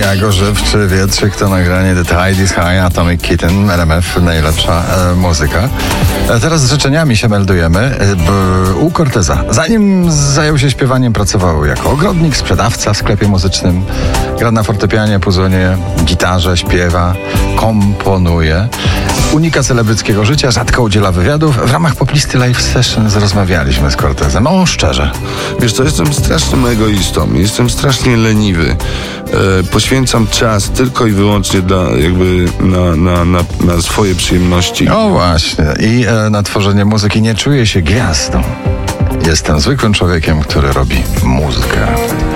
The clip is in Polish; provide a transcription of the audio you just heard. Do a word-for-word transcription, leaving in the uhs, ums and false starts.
Jago Żywczy, Wietrzyk to nagranie The Tide is High, Atomic Kitten, L M F, najlepsza e, muzyka. E, teraz z życzeniami się meldujemy. E, b, u Corteza. Zanim zajął się śpiewaniem, pracował jako ogrodnik, sprzedawca w sklepie muzycznym. Gra na fortepianie, puzonie, gitarze, śpiewa, komponuje. Unika celebryckiego życia, rzadko udziela wywiadów. W ramach poplisty Live Sessions rozmawialiśmy z Cortezem. O, szczerze. Wiesz co, jestem strasznym egoistą, jestem strasznie leniwy. E, poświęcam czas tylko i wyłącznie dla, jakby na, na, na, na swoje przyjemności. O właśnie. I e, na tworzenie muzyki nie czuję się gwiazdą. Jestem zwykłym człowiekiem, który robi muzykę.